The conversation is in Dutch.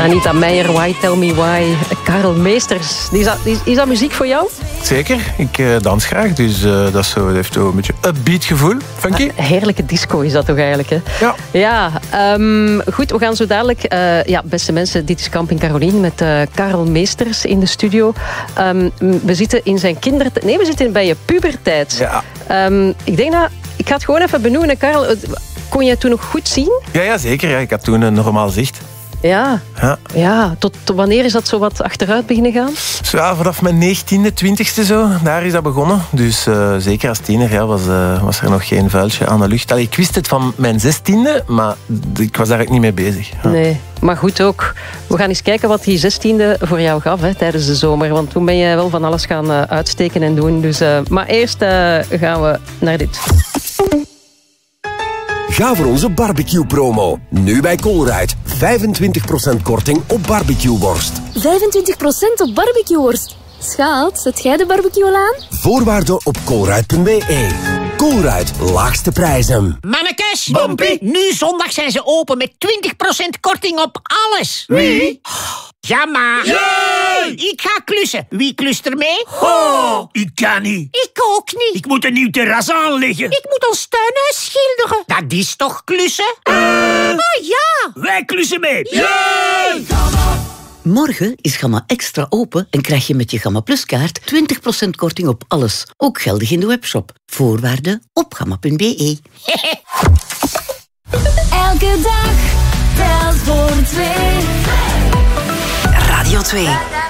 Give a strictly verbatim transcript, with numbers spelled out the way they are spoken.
Anita Meijer, Why Tell Me Why. Karel Meesters. Is dat, is, is dat muziek voor jou? Zeker, ik uh, dans graag, dus uh, dat, zo, dat heeft zo een beetje upbeat gevoel. Funky. Ah, heerlijke disco is dat toch eigenlijk, hè? Ja. Ja, um, goed, we gaan zo dadelijk... Uh, ja, beste mensen, dit is Camping Caroline met uh, Karel Meesters in de studio. Um, we zitten in zijn kindertijd... Nee, we zitten bij je pubertijd. Ja. Um, ik denk dat... Ik ga het gewoon even benoemen, Karel. Kon jij toen nog goed zien? Ja, ja zeker. Ja. Ik had toen een normaal zicht. Ja, ja. ja. Tot, tot wanneer is dat zo wat achteruit beginnen gaan? Zo, ja, vanaf mijn negentiende, twintigste zo, daar is dat begonnen. Dus uh, zeker als tiener ja, was, uh, was er nog geen vuiltje aan de lucht. Allee, ik wist het van mijn zestiende, maar ik was daar ook niet mee bezig. Ja. Nee, maar goed ook. We gaan eens kijken wat die zestiende voor jou gaf hè, tijdens de zomer. Want toen ben je wel van alles gaan uh, uitsteken en doen. Dus, uh, maar eerst uh, gaan we naar dit. Ga voor onze barbecue-promo. Nu bij Colruyt. vijfentwintig procent korting op barbecueworst. vijfentwintig procent op barbecueworst? Schaat, zet jij de barbecue al aan? Voorwaarden op colruyt punt b e. Colruyt, laagste prijzen. Mannekes, Bompie, nu zondag zijn ze open met twintig procent korting op alles. Wie? Ja, maar. Jee! Ik ga klussen. Wie klust er mee? Oh, ik kan niet. Ik ook niet. Ik moet een nieuw terras aanleggen. Ik moet ons tuinhuis schilderen. Dat is toch klussen? Uh, oh ja. Wij klussen mee. Jee! Morgen is Gamma Extra open en krijg je met je Gamma Plus kaart twintig procent korting op alles. Ook geldig in de webshop. Voorwaarden op gamma punt b e. Elke dag telt voor twee. Radio twee.